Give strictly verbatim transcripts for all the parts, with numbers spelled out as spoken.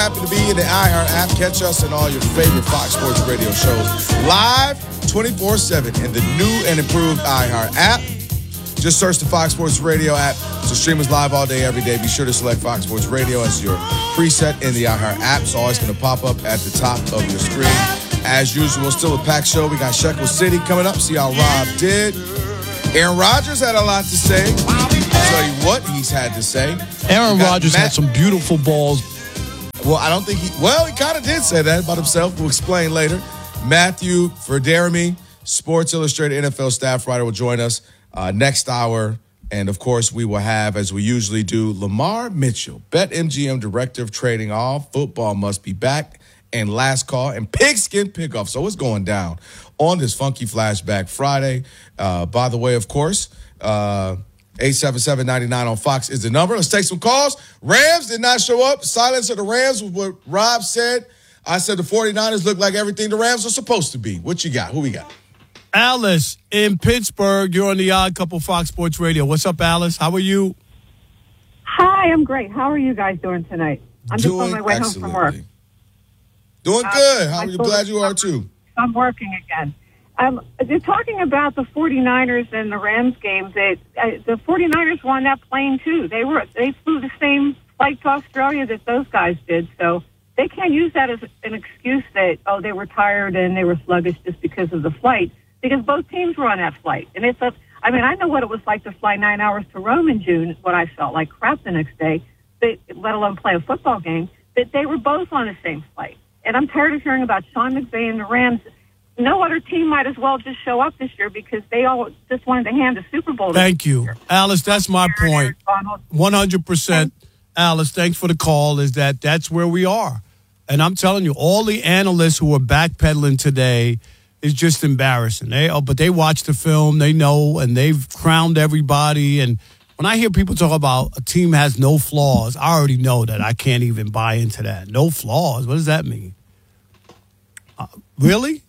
happy to be in the iHeart app. Catch us in all your favorite Fox Sports Radio shows live twenty-four seven in the new and improved iHeart app. Just search the Fox Sports Radio app to stream us live all day, every day. Be sure to select Fox Sports Radio as your preset in the iHeart app. It's always going to pop up at the top of your screen. As usual, still a packed show. We got Shekel City coming up. See how Rob did. Aaron Rodgers had a lot to say. I'll tell you what he's had to say. Aaron Rodgers Matt- had some beautiful balls. Well, I don't think he... Well, he kind of did say that about himself. We'll explain later. Matthew Verderami, Sports Illustrated N F L staff writer, will join us uh, next hour. And, of course, we will have, as we usually do, Lamar Mitchell, BetMGM Director of Trading. All football must be back. And last call and pigskin pickoff. So what's going down on this Funky Flashback Friday? Uh, by the way, of course, uh, eight seven seven, nine nine on Fox is the number. Let's take some calls. Rams did not show up. Silence of the Rams was what Rob said. I said the 49ers look like everything the Rams are supposed to be. What you got? Who we got? Alice in Pittsburgh. You're on the Odd Couple Fox Sports Radio. What's up, Alice? How are you? Hi, I'm great. How are you guys doing tonight? I'm just Doing on my way home from work. Doing Uh, good. How I are you? told Glad you you are I'm- too. I'm working again. Um, they're talking about the 49ers and the Rams games. They, uh, the 49ers won that plane, too. They were they flew the same flight to Australia that those guys did. So they can't use that as an excuse that, oh, they were tired and they were sluggish just because of the flight, because both teams were on that flight. And it's a, I mean, I know what it was like to fly nine hours to Rome in June, what I felt like crap the next day, but, let alone play a football game, that they were both on the same flight. And I'm tired of hearing about Sean McVay and the Rams. No other team might as well just show up this year because they all just wanted to hand the Super Bowl. Thank you. Year. Alice, that's my point. one hundred percent. Alice, thanks for the call, is that that's where we are. And I'm telling you, all the analysts who are backpedaling today is just embarrassing. They, oh, but they watch the film, they know, and they've crowned everybody. And when I hear people talk about a team has no flaws, I already know that I can't even buy into that. No flaws? What does that mean? Uh, really?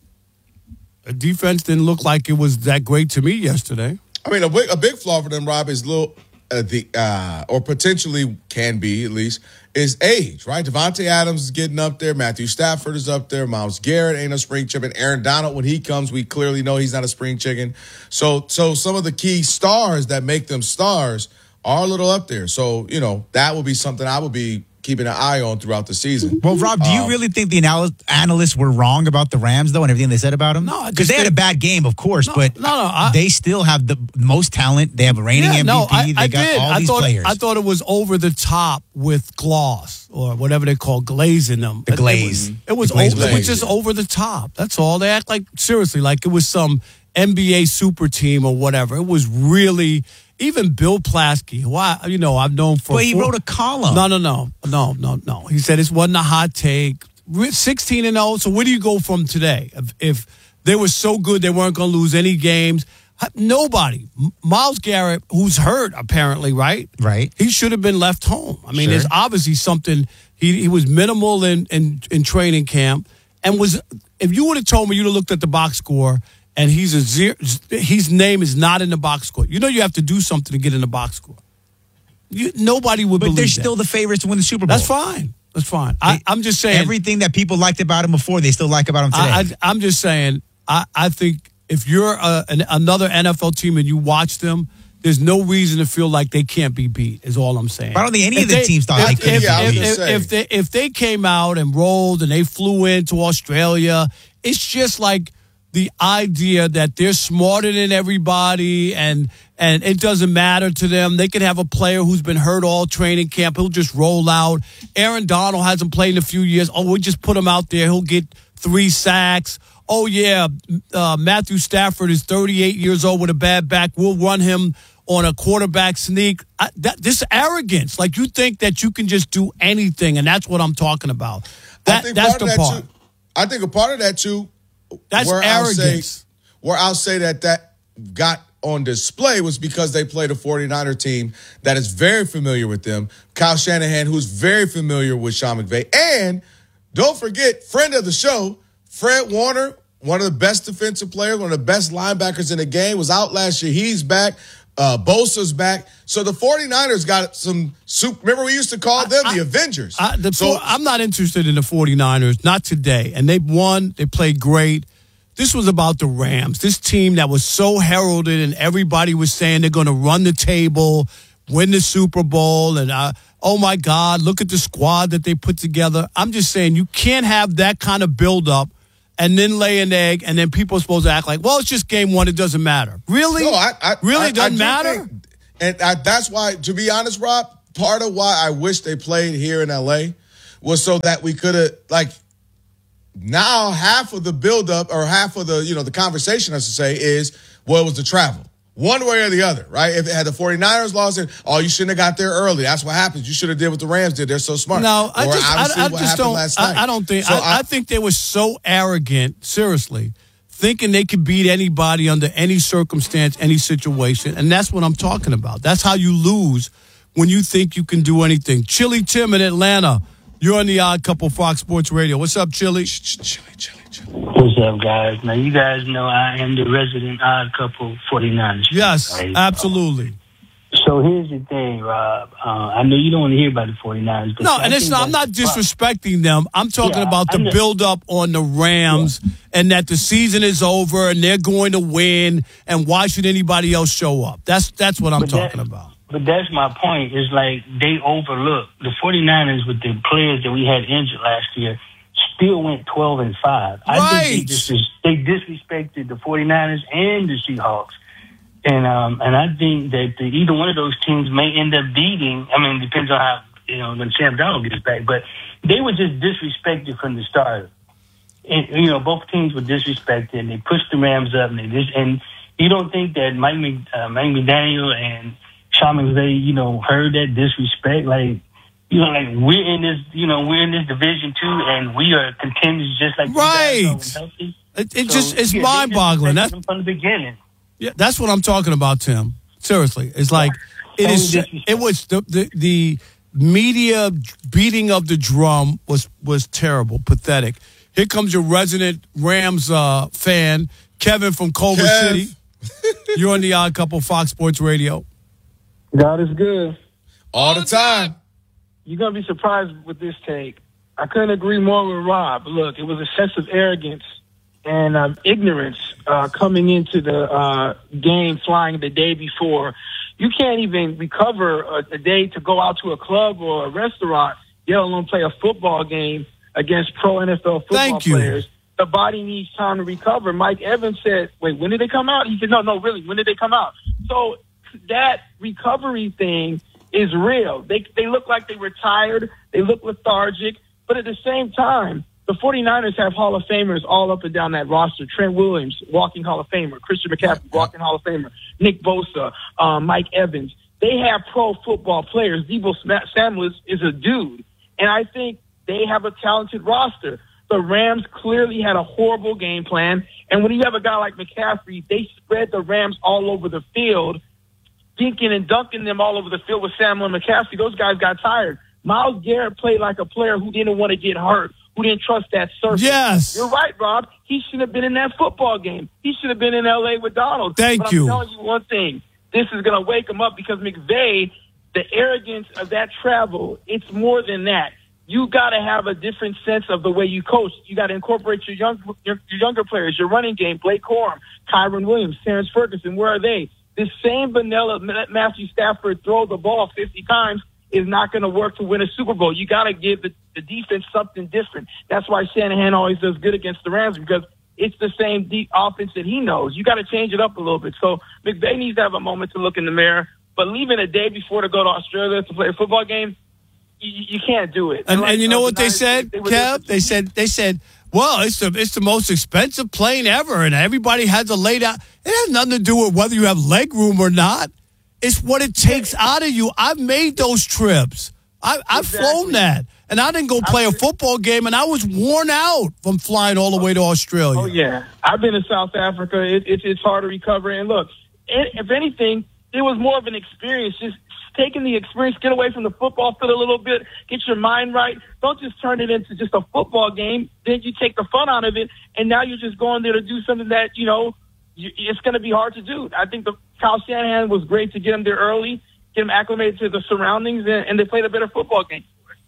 The defense didn't look like it was that great to me yesterday. I mean, a big, a big flaw for them, Rob, is little, uh, the uh, or potentially can be at least, is age, right? Devontae Adams is getting up there. Matthew Stafford is up there. Myles Garrett ain't a spring chicken. Aaron Donald, when he comes, we clearly know he's not a spring chicken. So, so some of the key stars that make them stars are a little up there. So, you know, that would be something I would be keeping an eye on throughout the season. Well, Rob, do you um, really think the anal- analysts were wrong about the Rams, though, and everything they said about them? No. Because they had a bad game, of course, no, but no, no, I, they still have the most talent. They have a reigning yeah, M V P. No, I, they I got did. all I these thought, players. I thought it was over the top with gloss or whatever they call glazing them. The glaze. It was, it was, the glaze over, it was just yeah. over the top. That's all. They act like, seriously, like it was some N B A super team or whatever. It was really... Even Bill Plaschke, who I, you know, I've known for... Well, he four, wrote a column. No, no, no. No, no, no. He said it wasn't a hot take. sixteen and oh, so where do you go from today? If, if they were so good they weren't going to lose any games. Nobody. Myles Garrett, who's hurt apparently, right? Right. He should have been left home. I mean, Sure. there's obviously something... He, he was minimal in, in, in training camp and was... If you would have told me, you'd have looked at the box score... And he's a zero, his name is not in the box score. You know you have to do something to get in the box score. You, nobody would but believe they're that. still the favorites to win the Super Bowl. That's fine. That's fine. I, They- I'm just saying. Everything that people liked about him before, they still like about him today. I, I, I'm just saying, I, I think if you're a, an, another N F L team and you watch them, there's no reason to feel like they can't be beat, is all I'm saying. But I don't think any If of the they- teams thought if, they couldn't if, be Yeah, I was if, gonna if, say. if they, if they came out and rolled and they flew into Australia, it's just like the idea that they're smarter than everybody and and it doesn't matter to them. They could have a player who's been hurt all training camp. He'll just roll out. Aaron Donald hasn't played in a few years. Oh, we just put him out there. He'll get three sacks. Oh, yeah, uh, Matthew Stafford is thirty-eight years old with a bad back. We'll run him on a quarterback sneak. I, that, this arrogance, like you think that you can just do anything, and that's what I'm talking about. That, I think that's part the of that part. Too, I think a part of that, too, That's where arrogance. I'll say, where I'll say that that got on display was because they played a 49er team that is very familiar with them. Kyle Shanahan, who's very familiar with Sean McVay. And don't forget, friend of the show, Fred Warner, one of the best defensive players, one of the best linebackers in the game, was out last year. He's back. Uh, Bosa's back. So the 49ers got some soup. Remember, we used to call them I, the I, Avengers. I, the, so, I'm not interested in the 49ers, not today. And they won. They played great. This was about the Rams, this team that was so heralded and everybody was saying they're going to run the table, win the Super Bowl. And, uh, oh, my God, look at the squad that they put together. I'm just saying you can't have that kind of buildup and then lay an egg, and then people are supposed to act like, well, it's just game one. It doesn't matter. Really? No, I, I, really I, doesn't I matter? Think, and I, that's why, to be honest, Rob, part of why I wish they played here in L A was so that we could have, like, now half of the buildup or half of the, you know, the conversation, I should say, is, well, it was the travel. One way or the other, right? If it had the 49ers lost it, oh, you shouldn't have got there early. That's what happens. You should have did what the Rams did. They're so smart. No, I or just, I, I just don't. I, I don't think. So I, I, I think they were so arrogant, seriously, thinking they could beat anybody under any circumstance, any situation, and that's what I'm talking about. That's how you lose when you think you can do anything. Chili Tim in Atlanta, you're on the Odd Couple Fox Sports Radio. What's up, Chili? Chili, chili, chili. What's up, guys? Now, you guys know I am the resident Odd Couple 49ers. Yes, right? absolutely. So here's the thing, Rob. Uh, I know you don't want to hear about the 49ers. But no, I and it's not, I'm not disrespecting them. I'm talking yeah, about the build-up on the Rams yeah. and that the season is over and they're going to win, and why should anybody else show up? That's that's what I'm but talking that, about. But that's my point. It's like they overlooked. The 49ers, with the players that we had injured last year, still went twelve and five. I right. think they, just, they disrespected the 49ers and the Seahawks. And um, and I think that the, either one of those teams may end up beating. I mean, it depends on how, you know, when Sam Darnold gets back. But they were just disrespected from the start. And, you know, both teams were disrespected. And they pushed the Rams up. And, they just, and you don't think that Mike, Mc, uh, Mike McDaniel and Sean McVay, you know, heard that disrespect? Like, you know, like we're in this, you know, we're in this division two, and we are contenders just like right. you guys are healthy. It, it so, just it's yeah, mind-boggling. That's from the beginning. Yeah, that's what I'm talking about, Tim. Seriously, it's like it is. It was the, the the media beating of the drum was was terrible, pathetic. Here comes your resident Rams uh, fan, Kevin from Culver Kev. City. You're on the Odd Couple Fox Sports Radio. God is good. All the time. You're going to be surprised with this take. I couldn't agree more with Rob. Look, it was a sense of arrogance and um, ignorance uh, coming into the uh, game, flying the day before. You can't even recover a, a day to go out to a club or a restaurant, let alone play a football game against pro N F L football Thank you. players. The body needs time to recover. Mike Evans said, wait, when did they come out? He said, no, no, really, when did they come out? So that recovery thing is real. They they look like they were tired. They look lethargic. But at the same time, the 49ers have Hall of Famers all up and down that roster. Trent Williams, walking Hall of Famer. Christian McCaffrey, walking Hall of Famer. Nick Bosa, um, Mike Evans. They have pro football players. Deebo Samuel is, is a dude. And I think they have a talented roster. The Rams clearly had a horrible game plan. And when you have a guy like McCaffrey, they spread the Rams all over the field, dinking and dunking them all over the field with Samuel and McCaffrey. Those guys got tired. Myles Garrett played like a player who didn't want to get hurt, who didn't trust that surface. Yes. You're right, Rob. He should have been in that football game. He should have been in L A with Donald. Thank but you. I'm telling you one thing. This is going to wake him up because McVay, the arrogance of that travel, it's more than that. You got to have a different sense of the way you coach. You got to incorporate your young, your, your younger players, your running game, Blake Corum, Kyron Williams, Terrence Ferguson. Where are they? This same vanilla Matthew Stafford throw the ball fifty times is not going to work to win a Super Bowl. You got to give the, the defense something different. That's why Shanahan always does good against the Rams, because it's the same deep offense that he knows. You got to change it up a little bit. So McVay needs to have a moment to look in the mirror. But leaving a day before to go to Australia to play a football game, you, you can't do it. And, like, and you know uh, what the they Niners, said, they were Kev? They said, they said, well, it's the it's the most expensive plane ever, and everybody has to lay down. It has nothing to do with whether you have leg room or not. It's what it takes out of you. I've made those trips. I, I've Exactly. flown that, and I didn't go play a football game, and I was worn out from flying all the way to Australia. Oh, yeah. I've been to South Africa. It, it, it's hard to recover. And look, it, if anything, it was more of an experience. Just taking the experience, get away from the football field a little bit, get your mind right. Don't just turn it into just a football game. Then you take the fun out of it, and now you're just going there to do something that, you know, you, it's going to be hard to do. I think the Kyle Shanahan was great to get him there early, get him acclimated to the surroundings, and, and they played a better football game.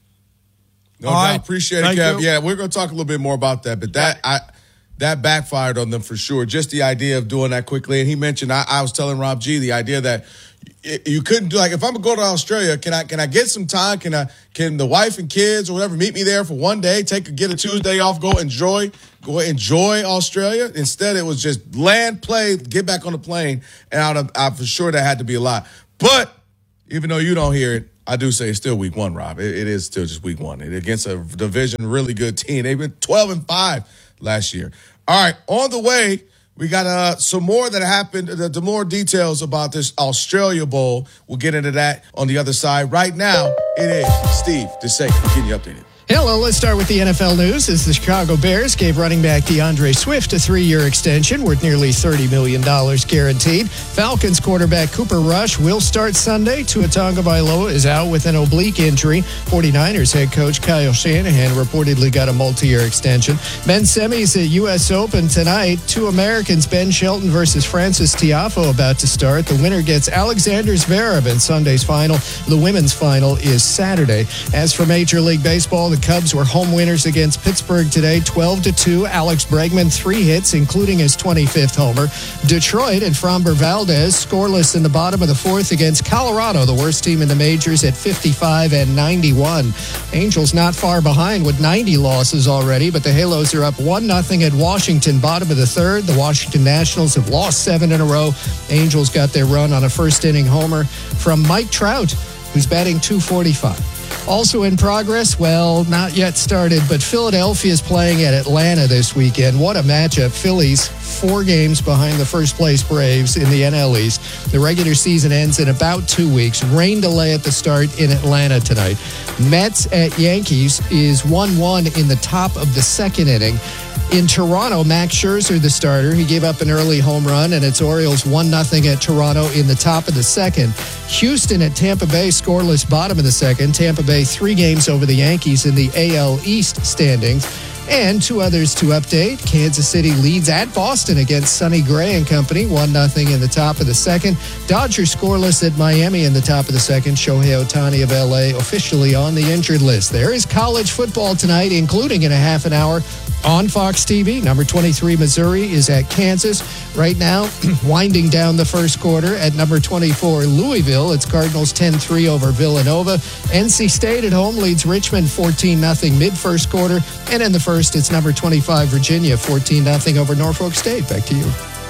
No All doubt. right. Appreciate it, Thank Kev. you. Yeah, we're going to talk a little bit more about that, but that I that backfired on them for sure. Just the idea of doing that quickly. And he mentioned, I, I was telling Rob G, the idea that you couldn't do, like, if I'm going to go to Australia, can I can I get some time? Can I can the wife and kids or whatever meet me there for one day, take a, get a Tuesday off, go enjoy, go enjoy Australia? Instead, it was just land, play, get back on the plane, and out of, I, for sure that had to be a lot. But even though you don't hear it, I do say it's still week one, Rob. It, it is still just week one. It, against a division really good team. They've been twelve and five last year. All right, on the way, we got uh, some more that happened, the, the more details about this Australia Bowl. We'll get into that on the other side. Right now, it is Steve DeSaker getting you updated. Hello, let's start with the N F L news as the Chicago Bears gave running back DeAndre Swift a three-year extension worth nearly thirty million dollars guaranteed. Falcons quarterback Cooper Rush will start Sunday. Tua Tagovailoa is out with an oblique injury. forty-niners head coach Kyle Shanahan reportedly got a multi-year extension. Men's semis at U S Open tonight. Two Americans, Ben Shelton versus Francis Tiafoe, about to start. The winner gets Alexander Zverev in Sunday's final. The women's final is Saturday. As for Major League Baseball, the Cubs were home winners against Pittsburgh today, twelve to two. Alex Bregman, three hits, including his twenty-fifth homer. Detroit and Framber Valdez scoreless in the bottom of the fourth against Colorado, the worst team in the majors, at fifty-five and ninety-one. Angels not far behind with ninety losses already, but the Halos are up one nothing at Washington, bottom of the third. The Washington Nationals have lost seven in a row. Angels got their run on a first-inning homer from Mike Trout, who's batting two forty-five. Also in progress, well, not yet started, but Philadelphia is playing at Atlanta this weekend. What a matchup. Phillies, four games behind the first-place Braves in the N L East. The regular season ends in about two weeks. Rain delay at the start in Atlanta tonight. Mets at Yankees is one one in the top of the second inning. In Toronto, Max Scherzer, the starter, he gave up an early home run, and it's Orioles one nothing at Toronto in the top of the second. Houston at Tampa Bay, scoreless bottom of the second. Tampa Bay three games over the Yankees in the A L East standings. And two others to update. Kansas City leads at Boston against Sonny Gray and company, one nothing in the top of the second. Dodgers scoreless at Miami in the top of the second. Shohei Ohtani of L A officially on the injured list. There is college football tonight, including in a half an hour on Fox T V. Number twenty-three, Missouri, is at Kansas. Right now, winding down the first quarter at number twenty-four, Louisville. It's Cardinals ten three over Villanova. N C State at home leads Richmond fourteen nothing mid-first quarter. And in the first, it's number twenty-five, Virginia, fourteen nothing over Norfolk State. Back to you.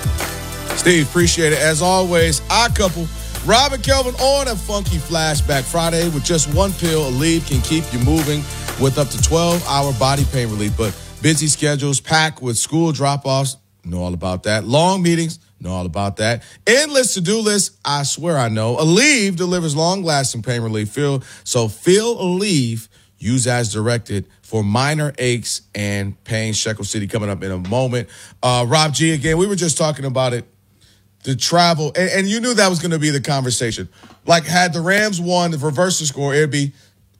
Steve, appreciate it. As always, our couple, Rob and Kelvin, on a funky flashback Friday. With just one pill, Aleve can keep you moving with up to twelve hour body pain relief. But busy schedules, packed with school drop-offs, know all about that. Long meetings, know all about that. Endless to-do lists, I swear I know. Aleve delivers long-lasting pain relief. Feel, so feel Aleve, use as directed for minor aches and pain. Shekel City coming up in a moment. Uh, Rob G, again, we were just talking about it. The travel, and, and you knew that was going to be the conversation. Like, had the Rams won, the reverse the score, it'd be,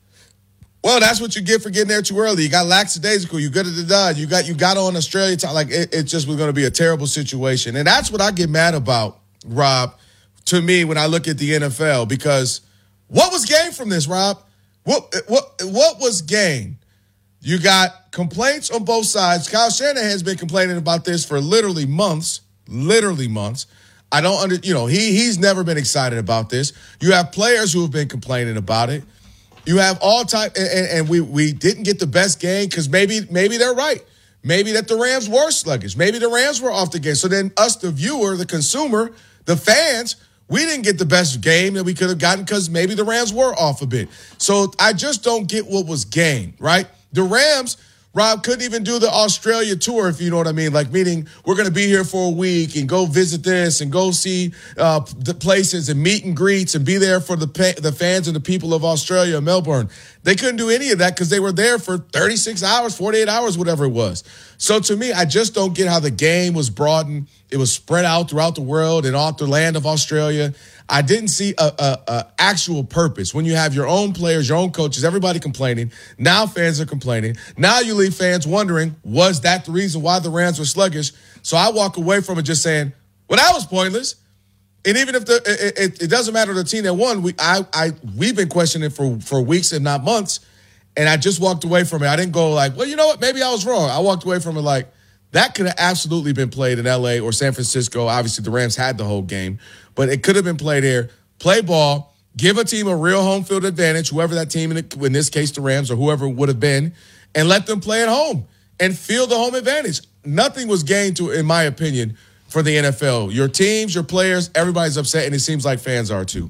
well, that's what you get for getting there too early. You got lackadaisical. You got it done. You got you got on Australia time. Like it, it just was going to be a terrible situation, and that's what I get mad about, Rob. To me, when I look at the N F L, because what was gained from this, Rob? What what what was gained? You got complaints on both sides. Kyle Shanahan has been complaining about this for literally months, literally months. I don't under you know he he's never been excited about this. You have players who have been complaining about it. You have all type, and, and we we didn't get the best game because maybe maybe they're right. Maybe that the Rams were sluggish. Maybe the Rams were off the game. So then us, the viewer, the consumer, the fans, we didn't get the best game that we could have gotten because maybe the Rams were off a bit. So I just don't get what was gained, right? The Rams, Rob, couldn't even do the Australia tour, if you know what I mean. Like, meaning we're going to be here for a week and go visit this and go see uh, the places and meet and greets and be there for the pa- the fans and the people of Australia and Melbourne. They couldn't do any of that because they were there for thirty-six hours, forty-eight hours, whatever it was. So to me, I just don't get how the game was broadened. It was spread out throughout the world and off the land of Australia. I didn't see a, a, a actual purpose. When you have your own players, your own coaches, everybody complaining. Now fans are complaining. Now you leave fans wondering, was that the reason why the Rams were sluggish? So I walk away from it just saying, well, that was pointless. And even if the it, it, it doesn't matter the team that won, we I I we've been questioning it for for weeks and not months, and I just walked away from it. I didn't go like, well, you know what, maybe I was wrong. I walked away from it like that could have absolutely been played in L A or San Francisco. Obviously, the Rams had the whole game, but it could have been played here. Play ball, give a team a real home field advantage, whoever that team, in, the, in this case the Rams or whoever it would have been, and let them play at home and feel the home advantage. Nothing was gained to, in my opinion, for the N F L. Your teams, your players, everybody's upset, and it seems like fans are too.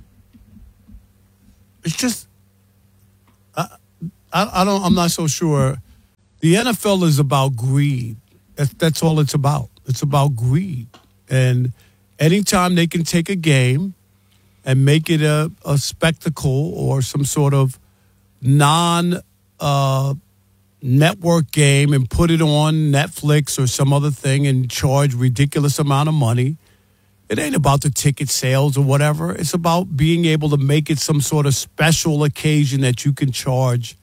It's just, I, I, I don't. I'm not so sure. The N F L is about greed. That's, that's all it's about. It's about greed, and anytime they can take a game and make it a, a spectacle or some sort of non. Uh, network game and put it on Netflix or some other thing and charge ridiculous amount of money. It ain't about the ticket sales or whatever. It's about being able to make it some sort of special occasion that you can charge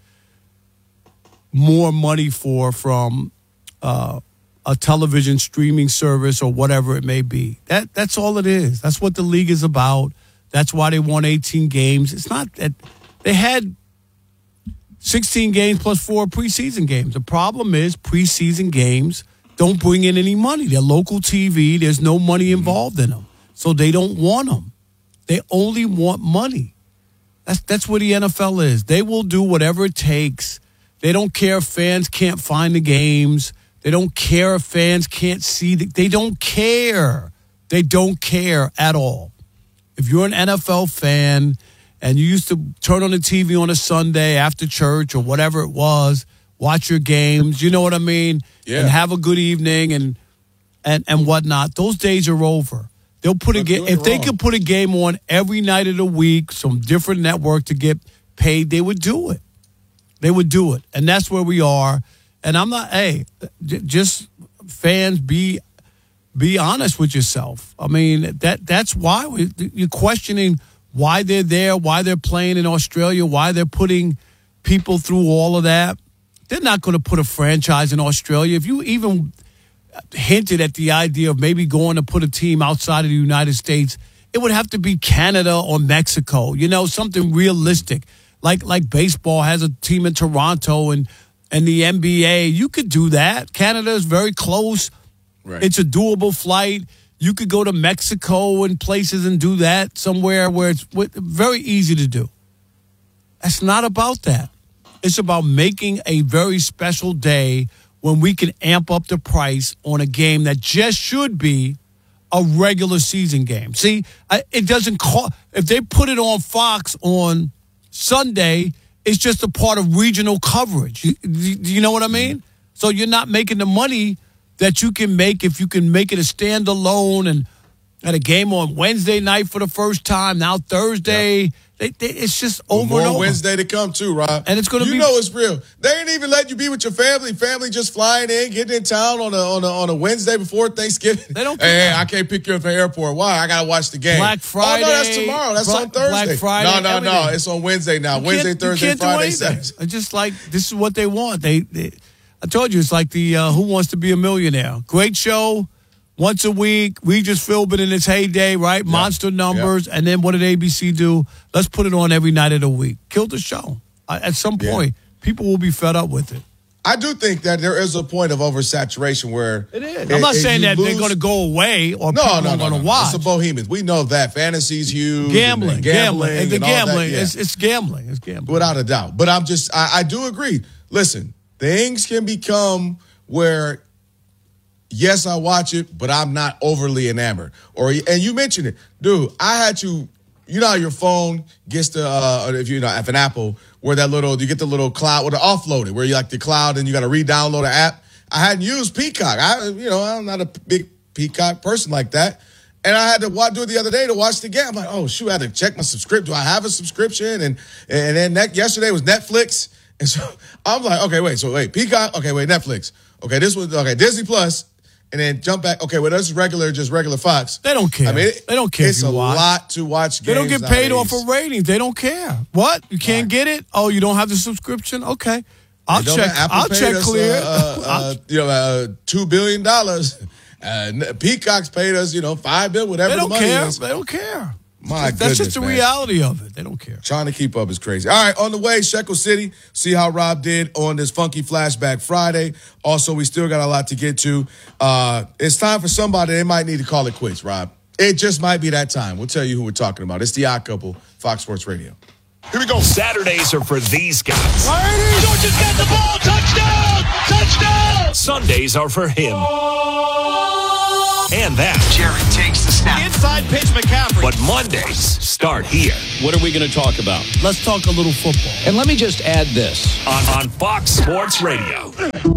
more money for from uh, a television streaming service or whatever it may be. That that's all it is. That's what the league is about. That's why they won eighteen games. It's not that they had sixteen games plus four preseason games. The problem is preseason games don't bring in any money. They're local T V. There's no money involved in them. So they don't want them. They only want money. That's that's where the N F L is. They will do whatever it takes. They don't care if fans can't find the games. They don't care if fans can't see. The, they don't care. They don't care at all. If you're an N F L fan and you used to turn on the T V on a Sunday after church or whatever it was, watch your games, you know what I mean? Yeah. And have a good evening and and and whatnot. Those days are over. They'll put a game if they wrong. could put a game on every night of the week, some different network to get paid, they would do it. They would do it. And that's where we are. And I'm not, hey, j- just fans be be honest with yourself. I mean, that that's why we, you're questioning why they're there, why they're playing in Australia, why they're putting people through all of that. They're not going to put a franchise in Australia. If you even hinted at the idea of maybe going to put a team outside of the United States, it would have to be Canada or Mexico, you know, something realistic. Like like baseball has a team in Toronto and, and the N B A. You could do that. Canada is very close. Right. It's a doable flight. You could go to Mexico and places and do that somewhere where it's very easy to do. That's not about that. It's about making a very special day when we can amp up the price on a game that just should be a regular season game. See, I, it doesn't cost. If they put it on Fox on Sunday, it's just a part of regional coverage. You, you know what I mean? So you're not making the money that you can make if you can make it a standalone and at a game on Wednesday night for the first time. Now Thursday, yep. they, they, it's just over More and over. Wednesday to come too, Rob. And it's going to be. be. You know it's real. They ain't even letting you be with your family. Family just flying in, getting in town on a on a, on a Wednesday before Thanksgiving. They don't. Hey, hey, I can't pick you up from the airport. Why? I gotta watch the game. Black Friday. Oh no, that's tomorrow. That's Black, on Thursday. Black Friday. No, no, everything. no. It's on Wednesday now. You Wednesday, Thursday, you can't Friday, do anything. Saturday. It's just like this is what they want. They. they I told you it's like the uh, Who Wants to Be a Millionaire. Great show, once a week. Regis Philbin in its heyday, right? Yeah. Monster numbers. Yeah. And then what did A B C do? Let's put it on every night of the week. Killed the show. Uh, at some point, yeah. people will be fed up with it. I do think that there is a point of oversaturation where it is. I'm not saying that lose, they're going to go away or no, people no, are no, going to no. watch. It's the Bohemians. We know that fantasy's huge. Gambling, and gambling, gambling, and the and gambling. That, yeah. It's, it's gambling. It's gambling, without a doubt. But I'm just, I, I do agree. Listen, things can become where, yes, I watch it, but I'm not overly enamored. Or and you mentioned it, dude. I had to. You know how your phone gets the uh, if you know if an Apple where that little you get the little cloud or the offloaded where you like the cloud and you got to re-download an app. I hadn't used Peacock. I you know I'm not a big Peacock person like that, and I had to watch, do it the other day to watch the game. I'm like, oh shoot, I had to check my subscription. Do I have a subscription? And and then that, yesterday was Netflix, and so I'm like, okay, wait, so wait, Peacock, okay, wait, Netflix, okay, this was okay, Disney Plus. And then jump back. Okay, well, that's regular, just regular Fox. They don't care. I mean, it, they don't care. It's a watch. lot to watch. Games they don't get paid nowadays. off of ratings. They don't care. What? You can't right. get it? Oh, you don't have the subscription? Okay, I'll check. I'll check us, clear. Uh, uh, uh, you know, uh, two billion dollars, Uh, Peacock's paid us, you know, five bill, whatever They don't the money care. is. They don't care. My That's goodness, just the man. reality of it. They don't care. Trying to keep up is crazy. All right, on the way, Shekel City. See how Rob did on this Funky Flashback Friday. Also, we still got a lot to get to. Uh, it's time for somebody. They might need to call it quits, Rob. It just might be that time. We'll tell you who we're talking about. It's the Odd Couple, Fox Sports Radio. Here we go. Saturdays are for these guys. Georgia's got the ball. Touchdown! Touchdown! Sundays are for him. And that. Jared takes the snap. Inside pitch, McCaffrey. But Mondays start here. What are we going to talk about? Let's talk a little football. And let me just add this. On, on Fox Sports Radio.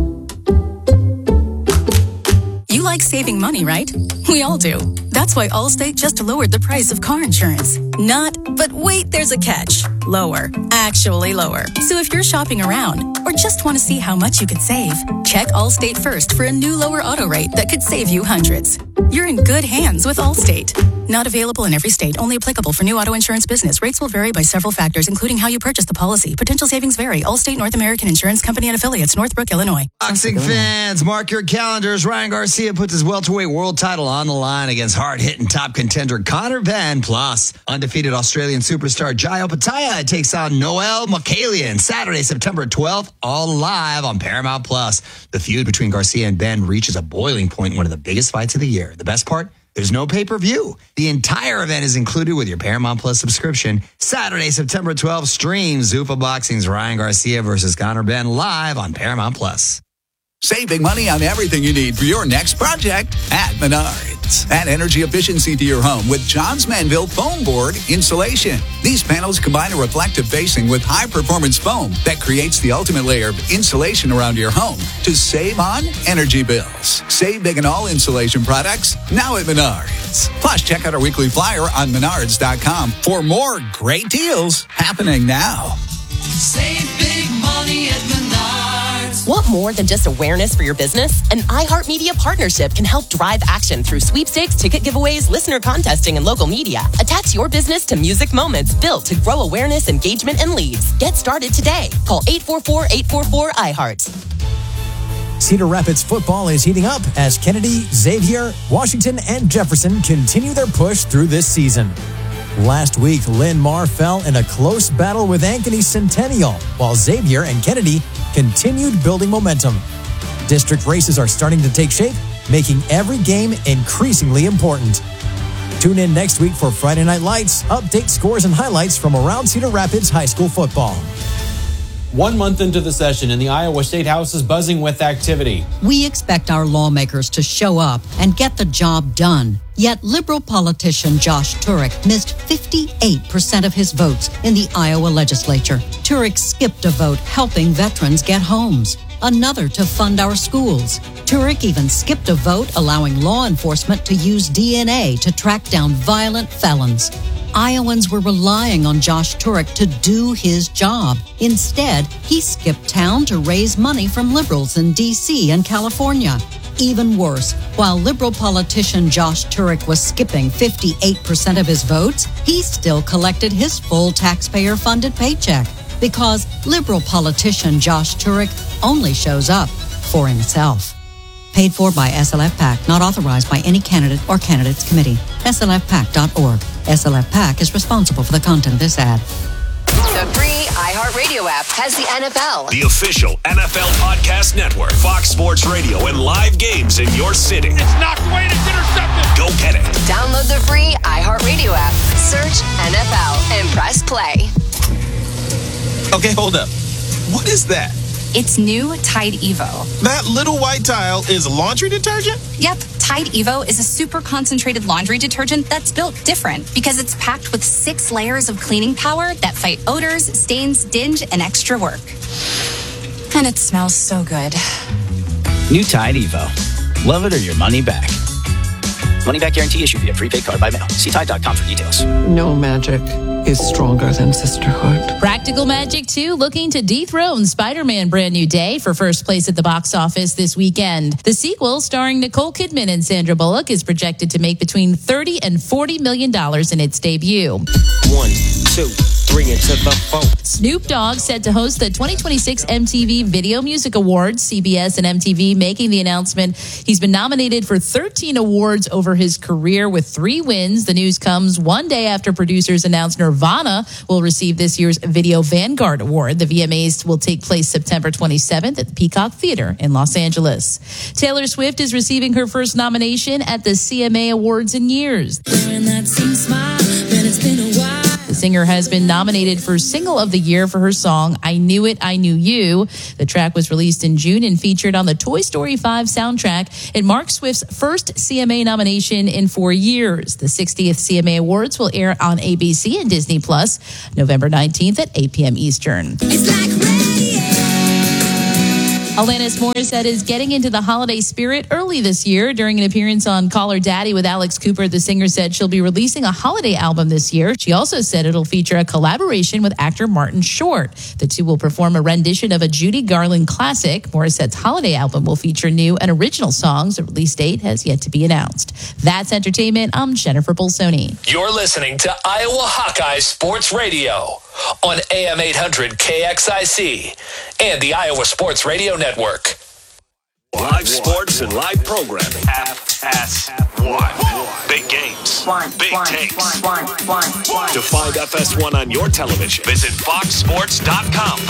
You like saving money, right? We all do. That's why Allstate just lowered the price of car insurance. Not, but wait, there's a catch. Lower. Actually lower. So if you're shopping around or just want to see how much you could save, check Allstate first for a new lower auto rate that could save you hundreds. You're in good hands with Allstate. Not available in every state. Only applicable for new auto insurance business. Rates will vary by several factors, including how you purchase the policy. Potential savings vary. Allstate North American Insurance Company and Affiliates, Northbrook, Illinois. Boxing fans, mark your calendars. Ryan Garcia puts his welterweight world title on the line against hard-hitting top contender Conor Benn. Plus, undefeated Australian superstar Jai Opetaia takes on Noel Mokalian Saturday, September twelfth, all live on Paramount Plus. The feud between Garcia and Benn reaches a boiling point in one of the biggest fights of the year. The best part? There's no pay-per-view. The entire event is included with your Paramount Plus subscription. Saturday, September twelfth, stream Zuffa Boxing's Ryan Garcia versus Conor Benn live on Paramount Plus. Save big money on everything you need for your next project at Menards. Add energy efficiency to your home with Johns Manville foam board insulation. These panels combine a reflective facing with high-performance foam that creates the ultimate layer of insulation around your home to save on energy bills. Save big on all insulation products now at Menards. Plus, check out our weekly flyer on menards dot com for more great deals happening now. Save big money at Menards. Want more than just awareness for your business? An iHeartMedia partnership can help drive action through sweepstakes, ticket giveaways, listener contesting, and local media. Attach your business to music moments built to grow awareness, engagement, and leads. Get started today. Call eight four four, eight four four, iHeart. Cedar Rapids football is heating up as Kennedy, Xavier, Washington, and Jefferson continue their push through this season. Last week, Lynn Marr fell in a close battle with Ankeny Centennial, while Xavier and Kennedy continued building momentum. District races are starting to take shape, making every game increasingly important. Tune in next week for Friday Night Lights, update scores and highlights from around Cedar Rapids High School football. One month into the session, and the Iowa State House is buzzing with activity. We expect our lawmakers to show up and get the job done. Yet liberal politician Josh Turek missed fifty-eight percent of his votes in the Iowa legislature. Turek skipped a vote helping veterans get homes, another to fund our schools. Turek even skipped a vote allowing law enforcement to use D N A to track down violent felons. Iowans were relying on Josh Turek to do his job. Instead, he skipped town to raise money from liberals in D C and California. Even worse, while liberal politician Josh Turek was skipping fifty-eight percent of his votes, he still collected his full taxpayer-funded paycheck because liberal politician Josh Turek only shows up for himself. Paid for by S L F PAC, not authorized by any candidate or candidates committee. S L F PAC dot org. S L F PAC is responsible for the content of this ad. The free iHeartRadio app has the N F L. The official N F L podcast network, Fox Sports Radio, and live games in your city. It's knocked away and it's intercepted. Go get it. Download the free iHeartRadio app. Search N F L and press play. Okay, hold up. What is that? It's new Tide Evo. That little white tile is laundry detergent? Yep. Tide Evo is a super concentrated laundry detergent that's built different because it's packed with six layers of cleaning power that fight odors, stains, dinge, and extra work. And it smells so good. New Tide Evo. Love it or your money back. Money back guarantee issued via prepaid card by mail. See Tide dot com for details. No magic is stronger than sisterhood. Practical Magic two looking to dethrone Spider-Man Brand New Day for first place at the box office this weekend. The sequel, starring Nicole Kidman and Sandra Bullock, is projected to make between thirty and forty million dollars in its debut. One, two, three into the four. Snoop Dogg set to host the twenty twenty-six M T V Video Music Awards. C B S and M T V making the announcement. He's been nominated for thirteen awards over his career with three wins. The news comes one day after producers announced Nirvana will receive this year's Video Vanguard Award. The V M As will take place September twenty-seventh at the Peacock Theater in Los Angeles. Taylor Swift is receiving her first nomination at the C M A Awards in years. The singer has been nominated for Single of the Year for her song, I Knew It, I Knew You. The track was released in June and featured on the Toy Story five soundtrack. It marks Swift's first C M A nomination in four years. The sixtieth C M A Awards will air on A B C and Disney Plus November nineteenth at eight p.m. Eastern. It's like Alanis Morissette is getting into the holiday spirit early this year. During an appearance on Call Her Daddy with Alex Cooper, the singer said she'll be releasing a holiday album this year. She also said it'll feature a collaboration with actor Martin Short. The two will perform a rendition of a Judy Garland classic. Morissette's holiday album will feature new and original songs. The release date has yet to be announced. That's entertainment. I'm Jennifer Bolsoni. You're listening to Iowa Hawkeye Sports Radio on A M eight hundred K X I C and the Iowa Sports Radio Network. Live sports and live programming. F S one. Big games. Big takes. To find F S one on your television, visit fox sports dot com.